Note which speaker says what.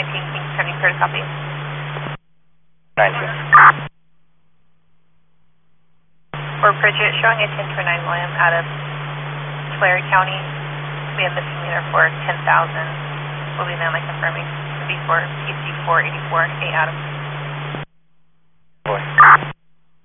Speaker 1: King County, clear to copy.
Speaker 2: 19.
Speaker 1: For Bridget, showing a 1029 William out of Tulare County. We have misdemeanor for 10,000. We'll be manly confirming to be for PC 484, 8 Adam.
Speaker 2: Boy.